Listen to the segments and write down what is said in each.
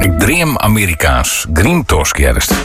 Ik dream Amerikaans. Dreamtosk juist.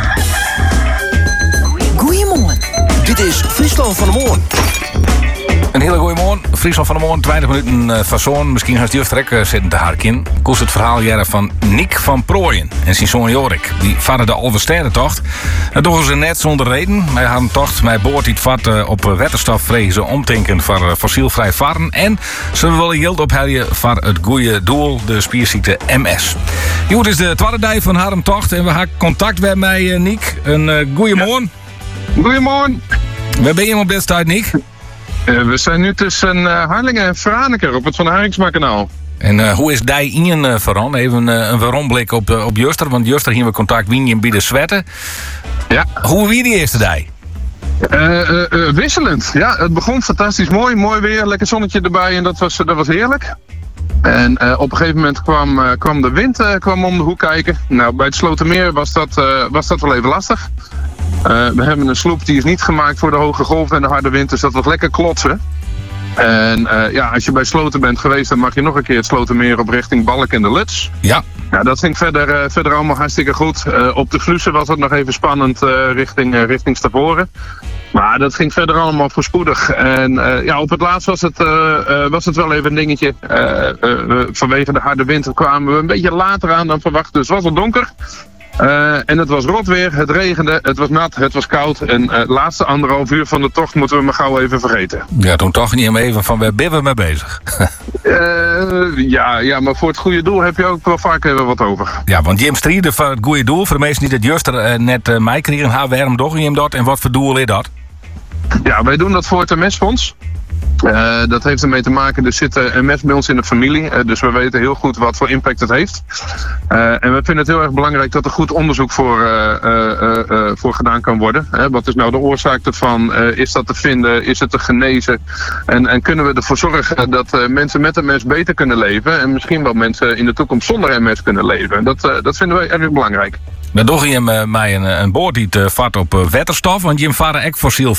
Goeiemorgen. Dit is Friesland van de Moorn. Een hele goeie morgen. Friesland van de Moorn, 20 minuten van zo'n. Misschien gaan ze juist direct zitten te harken. Koest het verhaal jaren van Nick van Prooijen en zijn zoon Jorik. Die varen de Alversterrentocht. Dat doen ze net zonder reden. Wij hadden een tocht met boord die het vat op waterstof vregen ze omtinken voor fossielvrij varen. En ze willen geld ophelden voor het goede doel, de spierziekte MS. Goed, het is de tweede dag van haar tocht en we hebben contact met mij, Nick. Een goeie morgen. Goedemorgen. Waar ben je op dit tijd, Nick? We zijn nu tussen Harlingen en Franeker op het Van Haringsma-kanaal. En hoe is die in Veran? Even een weeromblik op Juster. Want Juster hier we contact wien bij de Zwetten. Ja. Hoe wie die eerste dag? Wisselend. Ja, het begon fantastisch mooi. Mooi weer, lekker zonnetje erbij en dat was heerlijk. En op een gegeven moment kwam de wind om de hoek kijken. Nou, bij het Slotermeer was dat wel even lastig. We hebben een sloep die is niet gemaakt voor de hoge golven en de harde wind, dus dat was lekker klotsen. En als je bij Sloten bent geweest, dan mag je nog een keer het Slotermeer op richting Balk en de Luts. Ja. Nou, dat ging verder allemaal hartstikke goed. Op de Vlussen was het nog even spannend richting Stavoren. Maar dat ging verder allemaal voorspoedig. En op het laatst was het wel even een dingetje. Vanwege de harde wind kwamen we een beetje later aan dan verwacht. Dus het was al donker. En het was rot weer, het regende, het was nat, het was koud. En de laatste 1,5 uur van de tocht moeten we maar gauw even vergeten. Ja, toen toch niet even van waar ben we mee bezig? Maar voor het goede doel heb je ook wel vaak even wat over. Ja, want Jim strijden voor het goede doel. Voor de mensen die het Juster net mij kregen, waarom toch Jim dat en wat voor doel is dat? Ja, wij doen dat voor het MS-fonds. Dat heeft ermee te maken, er zit MS bij ons in de familie. Dus we weten heel goed wat voor impact het heeft. En we vinden het heel erg belangrijk dat er goed onderzoek voor gedaan kan worden. Wat is nou de oorzaak ervan? Is dat te vinden? Is het te genezen? En kunnen we ervoor zorgen dat mensen met MS beter kunnen leven? En misschien wel mensen in de toekomst zonder MS kunnen leven? En dat vinden wij erg belangrijk. Dan doe je mij een boord die het vat op waterstof. Want je varen echt fossiel